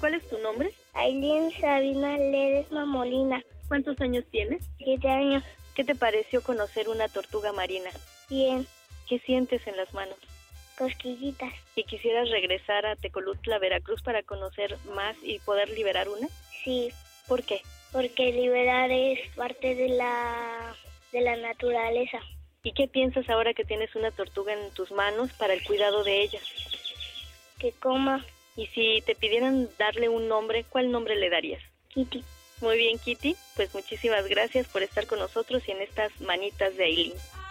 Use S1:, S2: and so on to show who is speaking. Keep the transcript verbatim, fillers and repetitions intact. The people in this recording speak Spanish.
S1: ¿cuál es tu nombre?
S2: Aileen Sabina Ledesma Molina.
S1: ¿Cuántos años tienes?
S2: Siete años.
S1: ¿Qué te pareció conocer una tortuga marina?
S2: Bien.
S1: ¿Qué sientes en las manos?
S2: Cosquillitas.
S1: ¿Y quisieras regresar a Tecolutla, Veracruz, para conocer más y poder liberar una?
S2: Sí.
S1: ¿Por qué?
S2: Porque liberar es parte de la, de la naturaleza.
S1: ¿Y qué piensas ahora que tienes una tortuga en tus manos para el cuidado de ella?
S2: Que coma.
S1: Y si te pidieran darle un nombre, ¿cuál nombre le darías?
S2: Kitty.
S1: Muy bien, Kitty, pues muchísimas gracias por estar con nosotros y en estas manitas de Aileen.